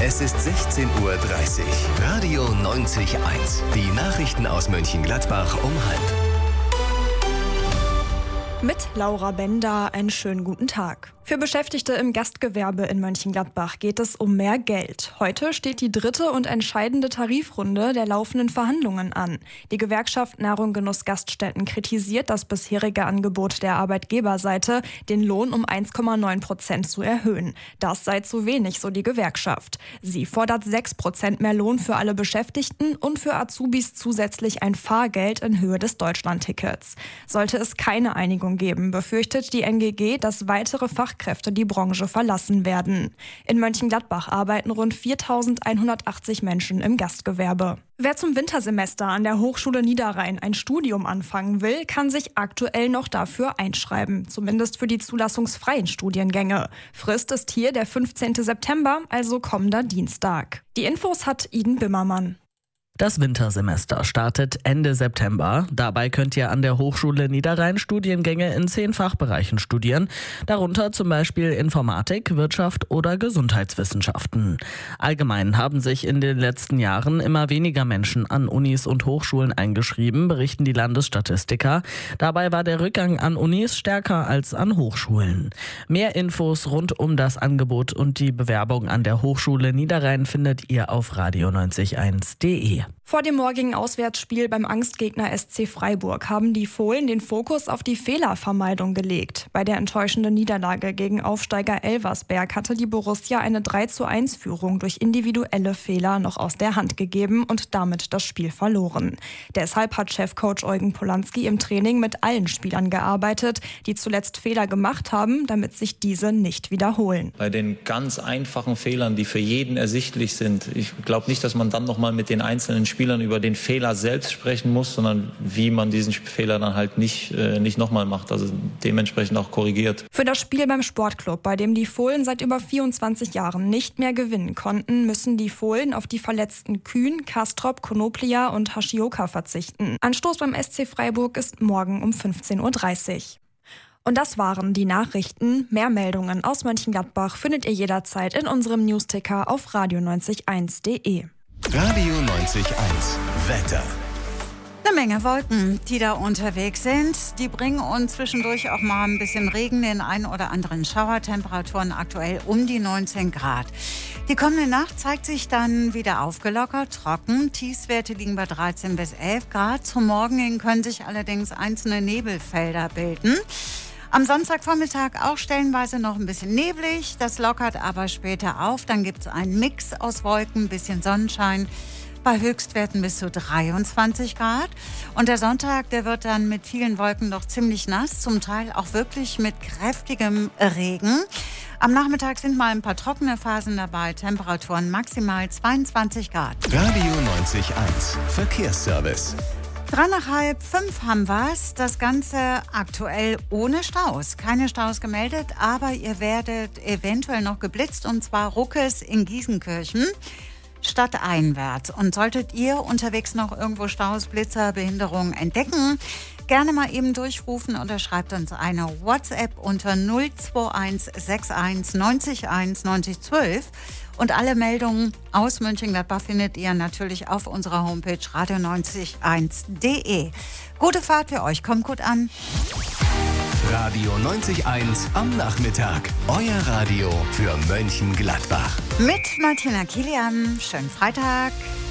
Es ist 16:30 Uhr. Radio 90.1. Die Nachrichten aus Mönchengladbach um 12:30. Mit Laura Bender einen schönen guten Tag. Für Beschäftigte im Gastgewerbe in Mönchengladbach geht es um mehr Geld. Heute steht die dritte und entscheidende Tarifrunde der laufenden Verhandlungen an. Die Gewerkschaft Nahrung Genuss Gaststätten kritisiert das bisherige Angebot der Arbeitgeberseite, den Lohn um 1,9% zu erhöhen. Das sei zu wenig, so die Gewerkschaft. Sie fordert 6% mehr Lohn für alle Beschäftigten und für Azubis zusätzlich ein Fahrgeld in Höhe des Deutschlandtickets. Sollte es keine Einigung geben, befürchtet die NGG, dass weitere Fachkräfte die Branche verlassen werden. In Mönchengladbach arbeiten rund 4.180 Menschen im Gastgewerbe. Wer zum Wintersemester an der Hochschule Niederrhein ein Studium anfangen will, kann sich aktuell noch dafür einschreiben, zumindest für die zulassungsfreien Studiengänge. Frist ist hier der 15. September, also kommender Dienstag. Die Infos hat Iden Bimmermann. Das Wintersemester startet Ende September. Dabei könnt ihr an der Hochschule Niederrhein Studiengänge in 10 Fachbereichen studieren, darunter zum Beispiel Informatik, Wirtschaft oder Gesundheitswissenschaften. Allgemein haben sich in den letzten Jahren immer weniger Menschen an Unis und Hochschulen eingeschrieben, berichten die Landesstatistiker. Dabei war der Rückgang an Unis stärker als an Hochschulen. Mehr Infos rund um das Angebot und die Bewerbung an der Hochschule Niederrhein findet ihr auf radio901.de. Vor dem morgigen Auswärtsspiel beim Angstgegner SC Freiburg haben die Fohlen den Fokus auf die Fehlervermeidung gelegt. Bei der enttäuschenden Niederlage gegen Aufsteiger Elversberg hatte die Borussia eine 3:1-Führung durch individuelle Fehler noch aus der Hand gegeben und damit das Spiel verloren. Deshalb hat Chefcoach Eugen Polanski im Training mit allen Spielern gearbeitet, die zuletzt Fehler gemacht haben, damit sich diese nicht wiederholen. Bei den ganz einfachen Fehlern, die für jeden ersichtlich sind, ich glaube nicht, dass man dann nochmal mit den einzelnen Spielern über den Fehler selbst sprechen muss, sondern wie man diesen Fehler dann halt nicht nochmal macht, also dementsprechend auch korrigiert. Für das Spiel beim Sportclub, bei dem die Fohlen seit über 24 Jahren nicht mehr gewinnen konnten, müssen die Fohlen auf die verletzten Kühn, Kastrop, Konoplia und Hashioka verzichten. Anstoß beim SC Freiburg ist morgen um 15:30 Uhr. Und das waren die Nachrichten. Mehr Meldungen aus Mönchengladbach findet ihr jederzeit in unserem Newsticker auf radio901.de. Radio 90.1 Wetter. Eine Menge Wolken, die da unterwegs sind. Die bringen uns zwischendurch auch mal ein bisschen Regen, den einen oder anderen Schauer. Temperaturen aktuell um die 19 Grad. Die kommende Nacht zeigt sich dann wieder aufgelockert, trocken. Tiefstwerte liegen bei 13 bis 11 Grad. Zum Morgen hin können sich allerdings einzelne Nebelfelder bilden. Am Samstagvormittag auch stellenweise noch ein bisschen neblig, das lockert aber später auf. Dann gibt es einen Mix aus Wolken, ein bisschen Sonnenschein, bei Höchstwerten bis zu 23 Grad. Und der Sonntag, der wird dann mit vielen Wolken noch ziemlich nass, zum Teil auch wirklich mit kräftigem Regen. Am Nachmittag sind mal ein paar trockene Phasen dabei, Temperaturen maximal 22 Grad. Radio 90.1 Verkehrsservice. 4:45 haben wir's. Das Ganze aktuell ohne Staus. Keine Staus gemeldet, aber ihr werdet eventuell noch geblitzt, und zwar Ruckes in Gießenkirchen stadteinwärts. Und solltet ihr unterwegs noch irgendwo Staus, Blitzer, Behinderungen entdecken, gerne mal eben durchrufen oder schreibt uns eine WhatsApp unter 021 61 90 1 90 12. Und alle Meldungen aus Mönchengladbach findet ihr natürlich auf unserer Homepage radio901.de. Gute Fahrt für euch, kommt gut an. Radio 90.1 am Nachmittag. Euer Radio für Mönchengladbach. Mit Martina Kilian. Schönen Freitag.